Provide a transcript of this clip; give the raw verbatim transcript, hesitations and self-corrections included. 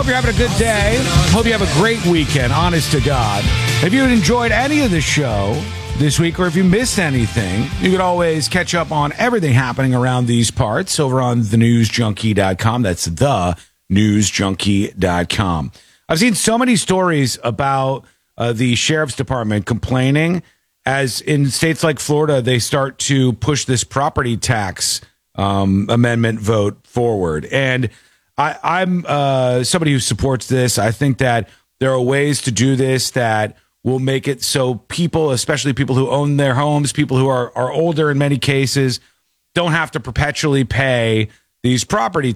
Hope you're having a good day. Hope you have a great weekend, honest to God. If you enjoyed any of the show this week, or if you missed anything, you could always catch up on everything happening around these parts over on the news junkie dot com. That's the news junkie dot com. I've seen so many stories about uh, the sheriff's department complaining as in states like Florida, they start to push this property tax um, amendment vote forward. And I, I'm uh, somebody who supports this. I think that there are ways to do this that will make it so people, especially people who own their homes, people who are, are older in many cases, don't have to perpetually pay these property